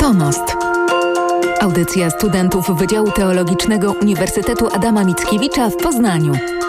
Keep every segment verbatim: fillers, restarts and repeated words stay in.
Pomost. Audycja studentów Wydziału Teologicznego Uniwersytetu Adama Mickiewicza w Poznaniu.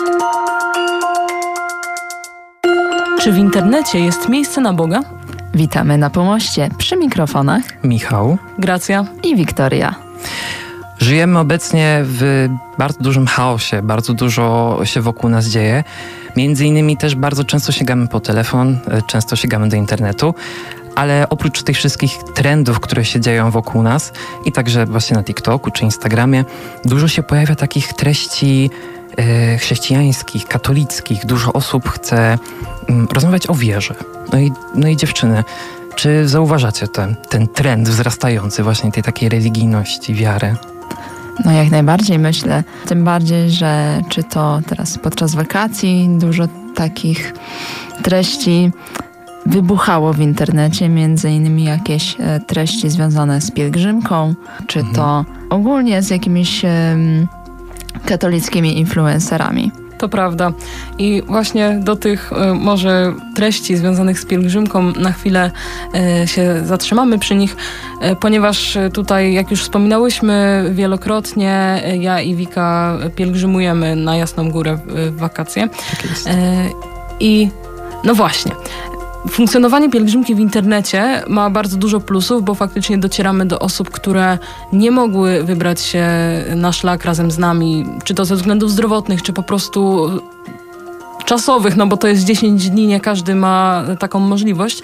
Czy w internecie jest miejsce na Boga? Witamy na Pomoście. Przy mikrofonach Michał, Gracja i Wiktoria. Żyjemy obecnie w bardzo dużym chaosie, bardzo dużo się wokół nas dzieje. Między innymi też bardzo często sięgamy po telefon, często sięgamy do internetu, ale oprócz tych wszystkich trendów, które się dzieją wokół nas i także właśnie na TikToku czy Instagramie, dużo się pojawia takich treści e, chrześcijańskich, katolickich. Dużo osób chce mm, rozmawiać o wierze. No i, no i dziewczyny, czy zauważacie ten, ten trend wzrastający właśnie tej takiej religijności, wiary? No jak najbardziej myślę. Tym bardziej, że czy to teraz podczas wakacji dużo takich treści wybuchało w internecie, między innymi jakieś e, treści związane z pielgrzymką, czy mhm. to ogólnie z jakimiś e, katolickimi influencerami. To prawda. I właśnie do tych y, może treści związanych z pielgrzymką na chwilę y, się zatrzymamy przy nich, y, ponieważ tutaj, jak już wspominałyśmy wielokrotnie, y, ja i Wika pielgrzymujemy na Jasną Górę w, w wakacje. Tak jest. Y, I no właśnie. Funkcjonowanie pielgrzymki w internecie ma bardzo dużo plusów, bo faktycznie docieramy do osób, które nie mogły wybrać się na szlak razem z nami, czy to ze względów zdrowotnych, czy po prostu czasowych, no bo to jest dziesięć dni, nie każdy ma taką możliwość.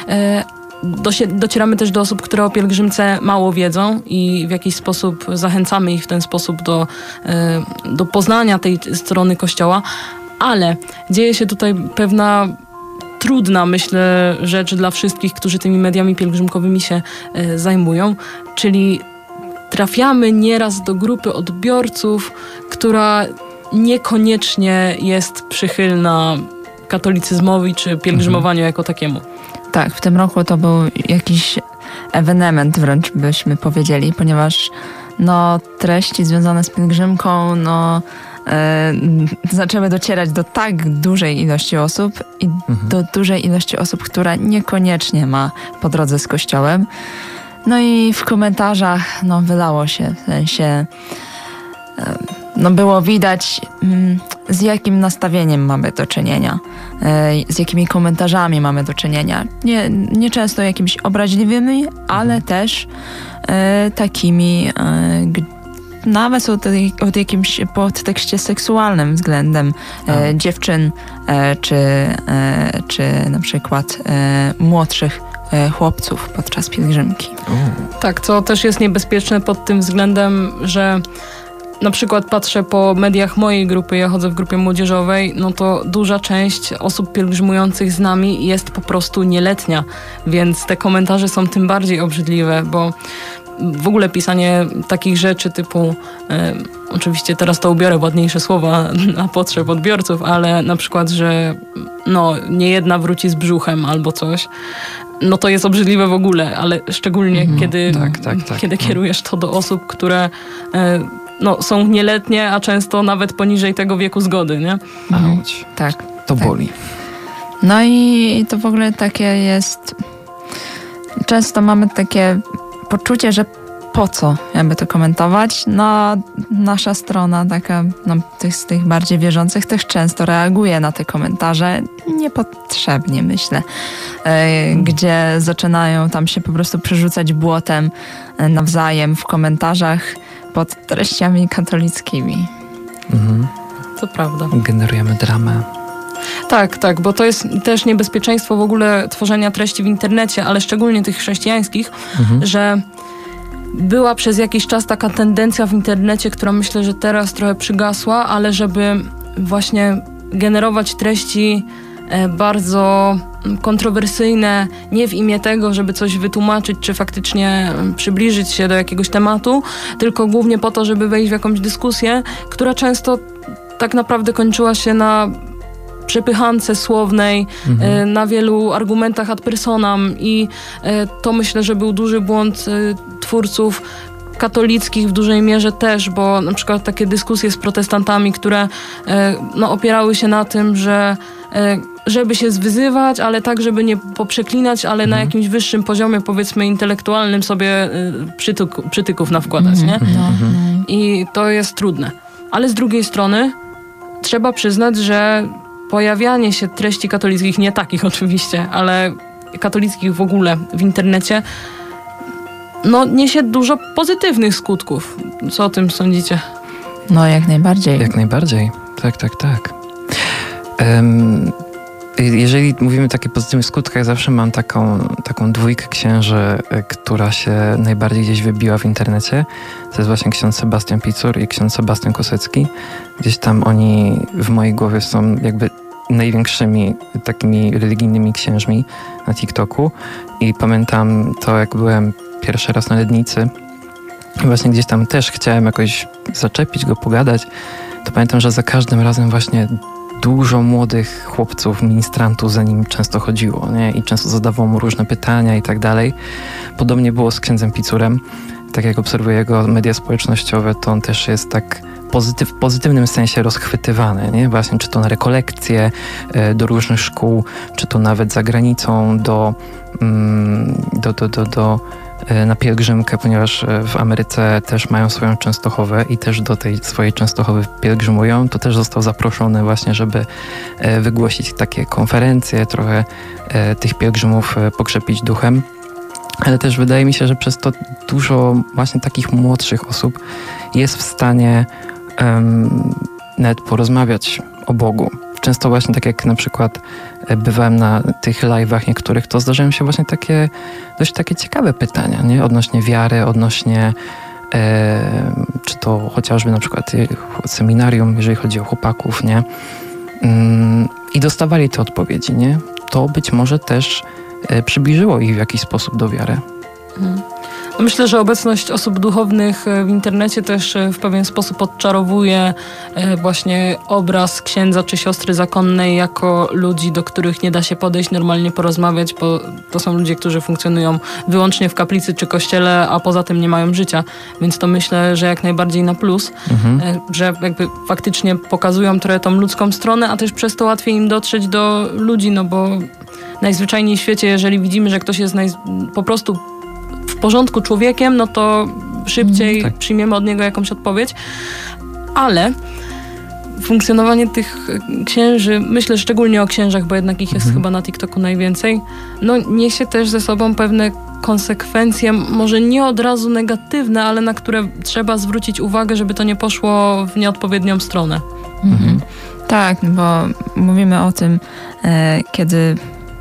Docieramy też do osób, które o pielgrzymce mało wiedzą i w jakiś sposób zachęcamy ich w ten sposób do, do poznania tej strony Kościoła, ale dzieje się tutaj pewna trudna, myślę, rzecz dla wszystkich, którzy tymi mediami pielgrzymkowymi się e, zajmują, czyli trafiamy nieraz do grupy odbiorców, która niekoniecznie jest przychylna katolicyzmowi czy pielgrzymowaniu mhm. jako takiemu. Tak, w tym roku to był jakiś ewenement wręcz byśmy powiedzieli, ponieważ no, treści związane z pielgrzymką, no zaczęły docierać do tak dużej ilości osób i mhm. do dużej ilości osób, która niekoniecznie ma po drodze z Kościołem. No i w komentarzach no, wylało się, w sensie no, było widać z jakim nastawieniem mamy do czynienia, z jakimi komentarzami mamy do czynienia. Nie, nie często jakimiś obraźliwymi, ale też takimi, nawet od, od jakimś podtekście seksualnym względem e, dziewczyn e, czy, e, czy na przykład e, młodszych e, chłopców podczas pielgrzymki. Uh. Tak, co też jest niebezpieczne pod tym względem, że na przykład patrzę po mediach mojej grupy, ja chodzę w grupie młodzieżowej, no to duża część osób pielgrzymujących z nami jest po prostu nieletnia, więc te komentarze są tym bardziej obrzydliwe, bo w ogóle pisanie takich rzeczy typu, e, oczywiście teraz to ubiorę ładniejsze słowa na potrzeb odbiorców, ale na przykład, że no nie jedna wróci z brzuchem albo coś, no to jest obrzydliwe w ogóle, ale szczególnie mm, kiedy, tak, tak, tak. kiedy kierujesz to do osób, które e, no, są nieletnie, a często nawet poniżej tego wieku zgody, nie? Auć. Tak. To tak. boli. No i to w ogóle takie jest, często mamy takie poczucie, że po co jakby to komentować. No, nasza strona taka, no, tych, z tych bardziej wierzących też często reaguje na te komentarze niepotrzebnie, myślę, e, gdzie zaczynają tam się po prostu przerzucać błotem nawzajem w komentarzach pod treściami katolickimi. Mhm. To prawda. Generujemy dramę. Tak, tak, bo to jest też niebezpieczeństwo w ogóle tworzenia treści w internecie, ale szczególnie tych chrześcijańskich, mhm. że była przez jakiś czas taka tendencja w internecie, która myślę, że teraz trochę przygasła, ale żeby właśnie generować treści bardzo kontrowersyjne, nie w imię tego, żeby coś wytłumaczyć, czy faktycznie przybliżyć się do jakiegoś tematu, tylko głównie po to, żeby wejść w jakąś dyskusję, która często tak naprawdę kończyła się na przepychance słownej, mhm. na wielu argumentach ad personam i to myślę, że był duży błąd twórców katolickich w dużej mierze też, bo na przykład takie dyskusje z protestantami, które no, opierały się na tym, że żeby się zwyzywać, ale tak, żeby nie poprzeklinać, ale na jakimś wyższym poziomie, powiedzmy, intelektualnym sobie y, przytyk, przytyków nawkładać, nie? No, no. I to jest trudne. Ale z drugiej strony trzeba przyznać, że pojawianie się treści katolickich, nie takich oczywiście, ale katolickich w ogóle w internecie, no niesie dużo pozytywnych skutków. Co o tym sądzicie? No, jak najbardziej. Jak najbardziej. Tak, tak, tak. Um, jeżeli mówimy o takich pozytywnych skutkach, zawsze mam taką, taką dwójkę księży, która się najbardziej gdzieś wybiła w internecie. To jest właśnie ksiądz Sebastian Picur i ksiądz Sebastian Kosecki. Gdzieś tam oni w mojej głowie są jakby największymi takimi religijnymi księżmi na TikToku. I pamiętam to, jak byłem pierwszy raz na Lednicy. Właśnie gdzieś tam też chciałem jakoś zaczepić go, pogadać. To pamiętam, że za każdym razem właśnie dużo młodych chłopców, ministrantów za nim często chodziło, nie? I często zadawało mu różne pytania i tak dalej. Podobnie było z księdzem Picurem. Tak jak obserwuję jego media społecznościowe, to on też jest tak pozytyw, w pozytywnym sensie rozchwytywany, nie? Właśnie czy to na rekolekcje e, do różnych szkół, czy to nawet za granicą do, mm, do, do, do, do na pielgrzymkę, ponieważ w Ameryce też mają swoją Częstochowę i też do tej swojej Częstochowy pielgrzymują, to też został zaproszony właśnie, żeby wygłosić takie konferencje, trochę tych pielgrzymów pokrzepić duchem. Ale też wydaje mi się, że przez to dużo właśnie takich młodszych osób jest w stanie um, nawet porozmawiać o Bogu. Często właśnie tak jak na przykład bywałem na tych live'ach niektórych, to zdarzają się właśnie takie dość takie ciekawe pytania, nie? Odnośnie wiary, odnośnie e, czy to chociażby na przykład seminarium, jeżeli chodzi o chłopaków, nie? Mm, I dostawali te odpowiedzi, nie? To być może też e, przybliżyło ich w jakiś sposób do wiary. Hmm. Myślę, że obecność osób duchownych w internecie też w pewien sposób odczarowuje właśnie obraz księdza czy siostry zakonnej jako ludzi, do których nie da się podejść, normalnie porozmawiać, bo to są ludzie, którzy funkcjonują wyłącznie w kaplicy czy kościele, a poza tym nie mają życia. Więc to myślę, że jak najbardziej na plus, mhm. że jakby faktycznie pokazują trochę tą ludzką stronę, a też przez to łatwiej im dotrzeć do ludzi, no bo najzwyczajniej w świecie, jeżeli widzimy, że ktoś jest naj... po prostu w porządku człowiekiem, no to szybciej tak. przyjmiemy od niego jakąś odpowiedź. Ale funkcjonowanie tych księży, myślę szczególnie o księżach, bo jednak ich jest mhm. chyba na TikToku najwięcej, no niesie też ze sobą pewne konsekwencje, może nie od razu negatywne, ale na które trzeba zwrócić uwagę, żeby to nie poszło w nieodpowiednią stronę. Mhm. Tak, bo mówimy o tym, e, kiedy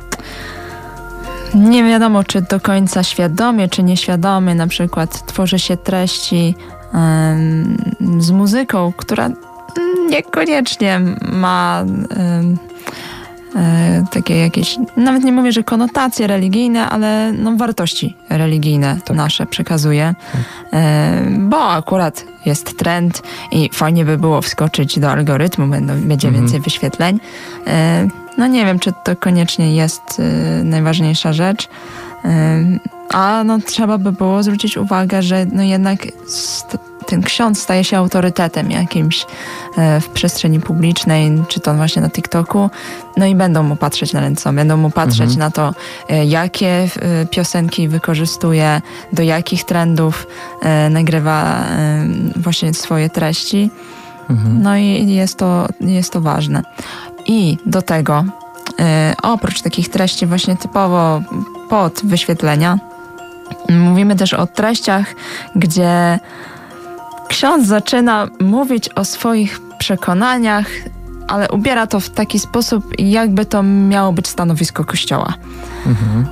nie wiadomo, czy do końca świadomie, czy nieświadomie na przykład tworzy się treści um, z muzyką, która niekoniecznie ma um, um, takie jakieś, nawet nie mówię, że konotacje religijne, ale no, wartości religijne tak. nasze przekazuje. Tak. Um, bo akurat jest trend i fajnie by było wskoczyć do algorytmu, będą, będzie mhm. więcej wyświetleń. Um, No nie wiem, czy to koniecznie jest y, najważniejsza rzecz, y, a no trzeba by było zwrócić uwagę, że no jednak st- ten ksiądz staje się autorytetem jakimś y, w przestrzeni publicznej, czy to właśnie na TikToku, no i będą mu patrzeć na ręce, będą mu patrzeć mhm. na to, y, jakie y, piosenki wykorzystuje, do jakich trendów y, nagrywa y, właśnie swoje treści. Mhm. No i jest to, jest to ważne. I do tego, y, oprócz takich treści właśnie typowo pod wyświetlenia, mówimy też o treściach, gdzie ksiądz zaczyna mówić o swoich przekonaniach, ale ubiera to w taki sposób, jakby to miało być stanowisko Kościoła. Mhm.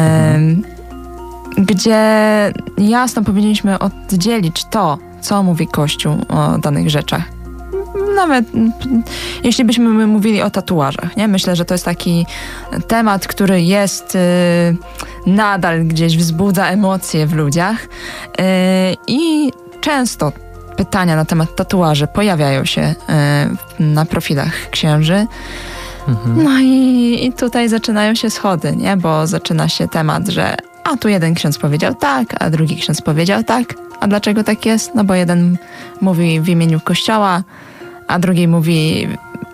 Y, gdzie jasno powinniśmy oddzielić to, co mówi Kościół o danych rzeczach. Nawet jeśli byśmy mówili o tatuażach, nie? Myślę, że to jest taki temat, który jest y, nadal gdzieś wzbudza emocje w ludziach y, i często pytania na temat tatuaży pojawiają się y, na profilach księży. Mhm. No i, i tutaj zaczynają się schody, nie? Bo zaczyna się temat, że a tu jeden ksiądz powiedział tak, a drugi ksiądz powiedział tak. A dlaczego tak jest? No bo jeden mówi w imieniu Kościoła, a drugi mówi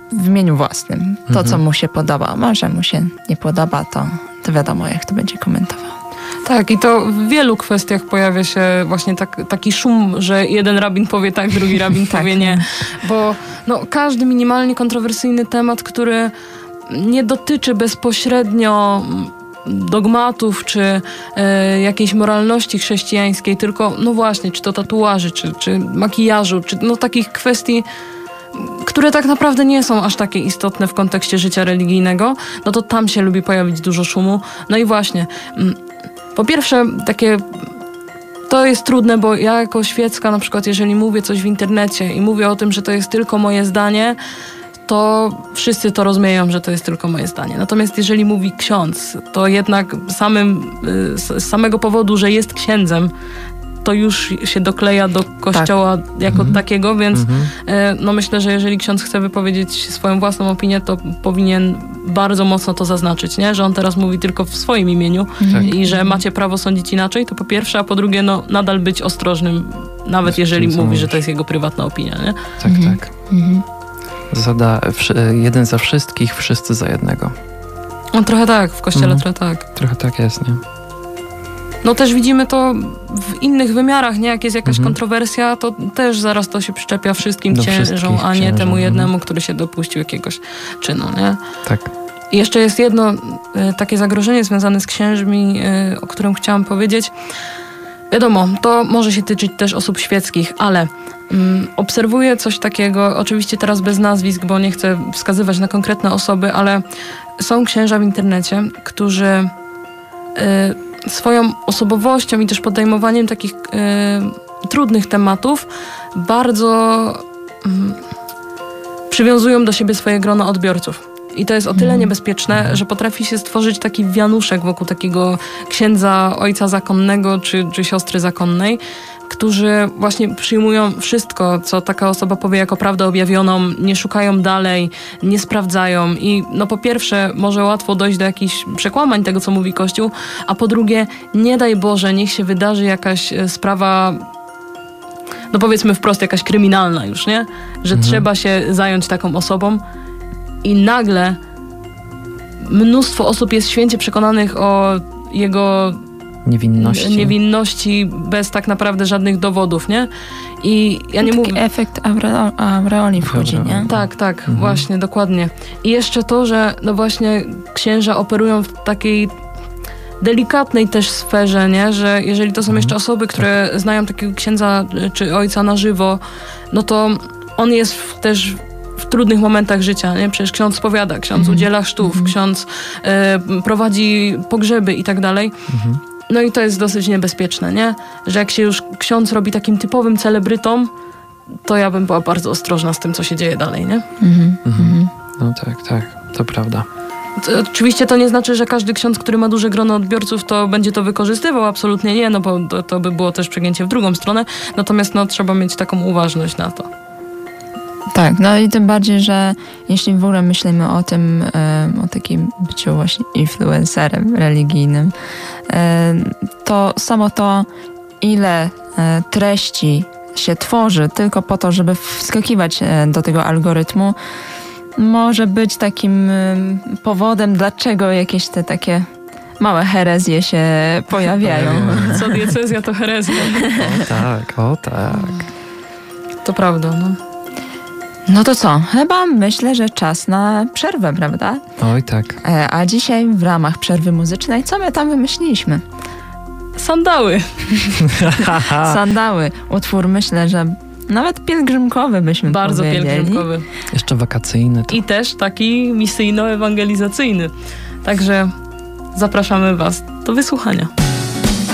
w imieniu własnym. To, Mhm. co mu się podoba. Może mu się nie podoba, to, to wiadomo, jak to będzie komentował. Tak, i to w wielu kwestiach pojawia się właśnie tak, taki szum, że jeden rabin powie tak, drugi rabin Tak. powie nie. Bo no, każdy minimalnie kontrowersyjny temat, który nie dotyczy bezpośrednio dogmatów czy e, jakiejś moralności chrześcijańskiej, tylko no właśnie, czy to tatuaży, czy, czy makijażu, czy no takich kwestii, które tak naprawdę nie są aż takie istotne w kontekście życia religijnego, no to tam się lubi pojawić dużo szumu. No i właśnie, mm, po pierwsze takie, to jest trudne, bo ja jako świecka na przykład, jeżeli mówię coś w internecie i mówię o tym, że to jest tylko moje zdanie, to wszyscy to rozumieją, że to jest tylko moje zdanie. Natomiast jeżeli mówi ksiądz, to jednak samym, y, z samego powodu, że jest księdzem, to już się dokleja do kościoła jako Mhm. takiego, więc Mhm. e, no myślę, że jeżeli ksiądz chce wypowiedzieć swoją własną opinię, to powinien bardzo mocno to zaznaczyć, nie? Że on teraz mówi tylko w swoim imieniu Tak. i że macie prawo sądzić inaczej, to po pierwsze, a po drugie, no nadal być ostrożnym, nawet Z jeżeli tym, co mówi, że mówisz. to jest jego prywatna opinia, nie? Tak, Mhm. tak. Mhm. Zasada wszy- jeden za wszystkich, wszyscy za jednego. No trochę tak, w kościele Mhm. trochę tak. Trochę tak jest, nie? No też widzimy to w innych wymiarach, nie? Jak jest jakaś Mhm. kontrowersja, to też zaraz to się przyczepia wszystkim Do księżom, wszystkich a nie księżom, temu mhm. jednemu, który się dopuścił jakiegoś czynu, nie? Tak. I jeszcze jest jedno y, takie zagrożenie związane z księżmi, y, o którym chciałam powiedzieć. Wiadomo, to może się tyczyć też osób świeckich, ale mm, obserwuję coś takiego, oczywiście teraz bez nazwisk, bo nie chcę wskazywać na konkretne osoby, ale są księża w internecie, którzy y, swoją osobowością i też podejmowaniem takich y, trudnych tematów bardzo mm, przywiązują do siebie swoje grono odbiorców. I to jest o tyle niebezpieczne, że potrafi się stworzyć taki wianuszek wokół takiego księdza, ojca zakonnego czy, czy siostry zakonnej, którzy właśnie przyjmują wszystko, co taka osoba powie jako prawdę objawioną, nie szukają dalej, nie sprawdzają i no po pierwsze może łatwo dojść do jakichś przekłamań tego, co mówi Kościół, a po drugie, nie daj Boże, niech się wydarzy jakaś e, sprawa, no powiedzmy wprost, jakaś kryminalna już, nie? Że Mhm. trzeba się zająć taką osobą i nagle mnóstwo osób jest święcie przekonanych o jego Niewinności. niewinności bez tak naprawdę żadnych dowodów, nie? I ja nie Taki mówię... efekt aureo- aureoli wchodzi, nie? Aureoli. Tak, tak, Mhm. właśnie, dokładnie. I jeszcze to, że no właśnie księża operują w takiej delikatnej też sferze, nie? Że jeżeli to są Mhm. jeszcze osoby, które znają takiego księdza czy ojca na żywo, no to on jest w, też w trudnych momentach życia, nie? Przecież ksiądz spowiada, ksiądz Mhm. udziela chrztów, Mhm. ksiądz e, prowadzi pogrzeby i tak dalej. Mhm. No i to jest dosyć niebezpieczne, nie? Że jak się już ksiądz robi takim typowym celebrytą, to ja bym była bardzo ostrożna z tym, co się dzieje dalej, nie? Mhm. Mhm. No tak, tak, to prawda. To, oczywiście to nie znaczy, że każdy ksiądz, który ma duże grono odbiorców, to będzie to wykorzystywał, absolutnie nie, no bo to, to by było też przegięcie w drugą stronę, natomiast no trzeba mieć taką uważność na to. Tak, no i tym bardziej, że jeśli w ogóle myślimy o tym, e, o takim byciu właśnie influencerem religijnym, e, to samo to, ile e, treści się tworzy tylko po to, żeby wskakiwać e, do tego algorytmu, może być takim e, powodem, dlaczego jakieś te takie małe herezje się pojawiają. Pojawiają. Co diecezja to herezja. O tak, o tak. To prawda, no. No to co? Chyba myślę, że czas na przerwę, prawda? Oj tak. E, A dzisiaj w ramach przerwy muzycznej, co my tam wymyśliliśmy? Sandały. Sandały. Utwór myślę, że nawet pielgrzymkowy byśmy Bardzo powiedzieli. pielgrzymkowy. Jeszcze wakacyjny. To... I też taki misyjno-ewangelizacyjny. Także zapraszamy was do wysłuchania.